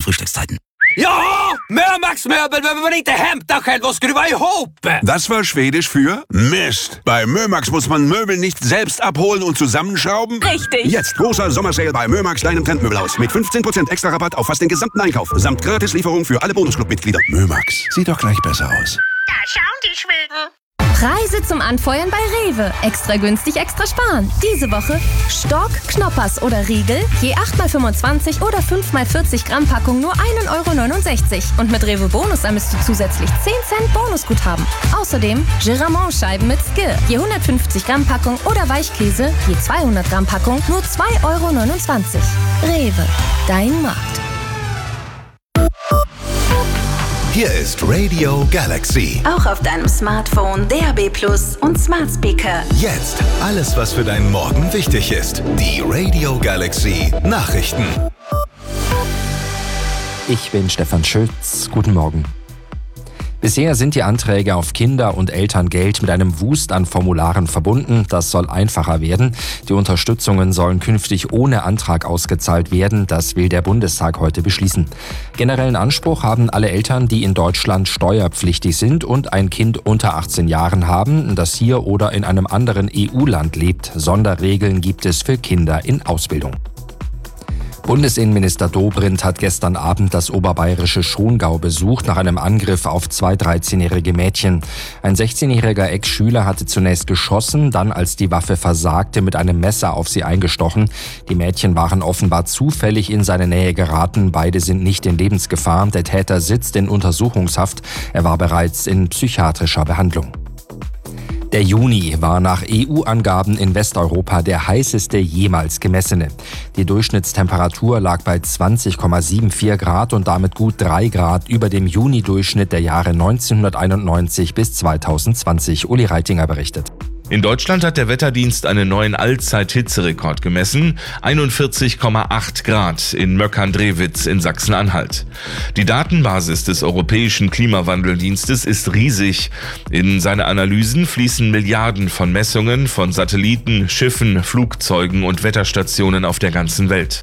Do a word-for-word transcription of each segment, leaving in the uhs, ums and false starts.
Frühstückszeiten. Ja, Mörmax Möbel, wenn man inte hämta själv och skruva ihop. Das war Schwedisch für Mist. Bei Mörmax muss man Möbel nicht selbst abholen und zusammenschrauben. Richtig. Jetzt großer Sommersale bei Mörmax, deinem Trendmöbelhaus. Mit fünfzehn Prozent extra Rabatt auf fast den gesamten Einkauf. Samt Gratislieferung für alle Bonusclub-Mitglieder. Mörmax, sieht doch gleich besser aus. Da schauen die Schweden. Preise zum Anfeuern bei Rewe. Extra günstig, extra sparen. Diese Woche Stork, Knoppers oder Riegel. Je acht mal fünfundzwanzig oder fünf mal vierzig Gramm Packung nur ein Euro neunundsechzig. Und mit Rewe Bonus sammelst du zusätzlich zehn Cent Bonusguthaben. Außerdem Giramont-Scheiben mit Skir. Je hundertfünfzig Gramm Packung oder Weichkäse. Je zweihundert Gramm Packung nur zwei Euro neunundzwanzig. Rewe, dein Markt. Hier ist Radio Galaxy. Auch auf deinem Smartphone, D A B Plus und Smart Speaker. Jetzt alles, was für deinen Morgen wichtig ist. Die Radio Galaxy Nachrichten. Ich bin Stefan Schütz. Guten Morgen. Bisher sind die Anträge auf Kinder- und Elterngeld mit einem Wust an Formularen verbunden. Das soll einfacher werden. Die Unterstützungen sollen künftig ohne Antrag ausgezahlt werden. Das will der Bundestag heute beschließen. Generellen Anspruch haben alle Eltern, die in Deutschland steuerpflichtig sind und ein Kind unter achtzehn Jahren haben, das hier oder in einem anderen E U-Land lebt. Sonderregeln gibt es für Kinder in Ausbildung. Bundesinnenminister Dobrindt hat gestern Abend das oberbayerische Schongau besucht nach einem Angriff auf zwei dreizehnjährige Mädchen. Ein sechzehnjähriger Ex-Schüler hatte zunächst geschossen, dann, als die Waffe versagte, mit einem Messer auf sie eingestochen. Die Mädchen waren offenbar zufällig in seine Nähe geraten. Beide sind nicht in Lebensgefahr. Der Täter sitzt in Untersuchungshaft. Er war bereits in psychiatrischer Behandlung. Der Juni war nach E U-Angaben in Westeuropa der heißeste jemals gemessene. Die Durchschnittstemperatur lag bei zwanzig Komma vierundsiebzig Grad und damit gut drei Grad über dem Juni-Durchschnitt der Jahre neunzehnhunderteinundneunzig bis zweitausendzwanzig. Uli Reitinger berichtet. In Deutschland hat der Wetterdienst einen neuen Allzeit-Hitzerekord gemessen, einundvierzig Komma acht Grad in Möckern-Drewitz in Sachsen-Anhalt. Die Datenbasis des Europäischen Klimawandeldienstes ist riesig. In seine Analysen fließen Milliarden von Messungen von Satelliten, Schiffen, Flugzeugen und Wetterstationen auf der ganzen Welt.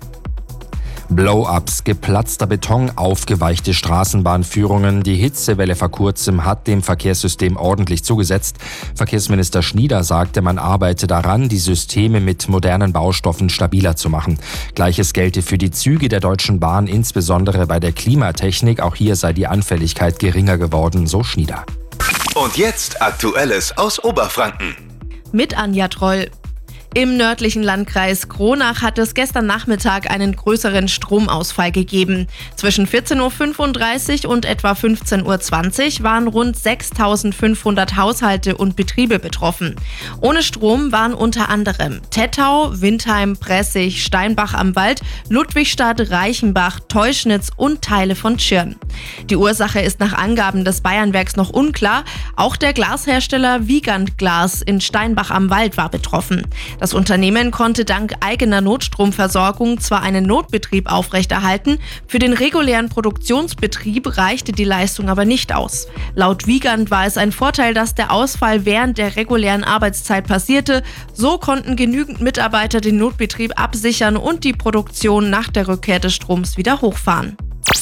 Blow-ups, geplatzter Beton, aufgeweichte Straßenbahnführungen. Die Hitzewelle vor kurzem hat dem Verkehrssystem ordentlich zugesetzt. Verkehrsminister Schnieder sagte, man arbeite daran, die Systeme mit modernen Baustoffen stabiler zu machen. Gleiches gelte für die Züge der Deutschen Bahn, insbesondere bei der Klimatechnik. Auch hier sei die Anfälligkeit geringer geworden, so Schnieder. Und jetzt Aktuelles aus Oberfranken. Mit Anja Troll. Im nördlichen Landkreis Kronach hat es gestern Nachmittag einen größeren Stromausfall gegeben. Zwischen vierzehn Uhr fünfunddreißig und etwa fünfzehn Uhr zwanzig waren rund sechstausendfünfhundert Haushalte und Betriebe betroffen. Ohne Strom waren unter anderem Tettau, Windheim, Pressig, Steinbach am Wald, Ludwigstadt, Reichenbach, Teuschnitz und Teile von Tschirn. Die Ursache ist nach Angaben des Bayernwerks noch unklar. Auch der Glashersteller Wiegand Glas in Steinbach am Wald war betroffen. Das Unternehmen konnte dank eigener Notstromversorgung zwar einen Notbetrieb aufrechterhalten, für den regulären Produktionsbetrieb reichte die Leistung aber nicht aus. Laut Wiegand war es ein Vorteil, dass der Ausfall während der regulären Arbeitszeit passierte. So konnten genügend Mitarbeiter den Notbetrieb absichern und die Produktion nach der Rückkehr des Stroms wieder hochfahren.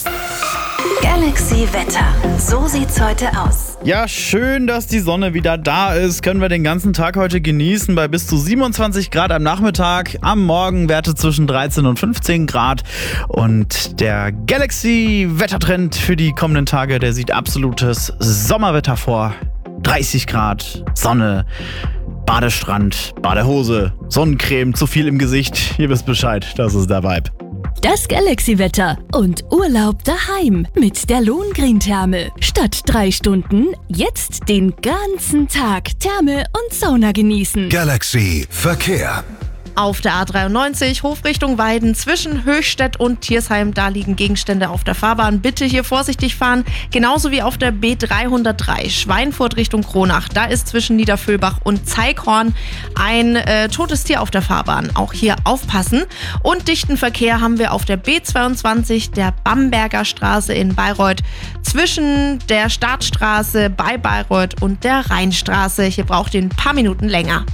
Galaxy Wetter. So sieht's heute aus. Ja, schön, dass die Sonne wieder da ist. Können wir den ganzen Tag heute genießen bei bis zu siebenundzwanzig Grad am Nachmittag. Am Morgen Werte zwischen dreizehn und fünfzehn Grad. Und der Galaxy Wettertrend für die kommenden Tage, der sieht absolutes Sommerwetter vor. dreißig Grad, Sonne, Badestrand, Badehose, Sonnencreme, zu viel im Gesicht. Ihr wisst Bescheid, das ist der Vibe. Das Galaxy-Wetter und Urlaub daheim mit der Lohngrin-Therme. Statt drei Stunden jetzt den ganzen Tag Therme und Sauna genießen. Galaxy Verkehr. Auf der A dreiundneunzig, Hofrichtung Weiden, zwischen Höchstädt und Thiersheim, da liegen Gegenstände auf der Fahrbahn. Bitte hier vorsichtig fahren. Genauso wie auf der B dreihundertdrei, Schweinfurt Richtung Kronach. Da ist zwischen Niederfüllbach und Zeighorn ein äh, totes Tier auf der Fahrbahn. Auch hier aufpassen. Und dichten Verkehr haben wir auf der B zweiundzwanzig, der Bamberger Straße in Bayreuth, zwischen der Startstraße bei Bayreuth und der Rheinstraße. Hier braucht ihr ein paar Minuten länger.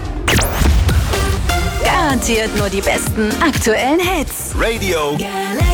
Garantiert nur die besten aktuellen Hits. Radio Galaxy.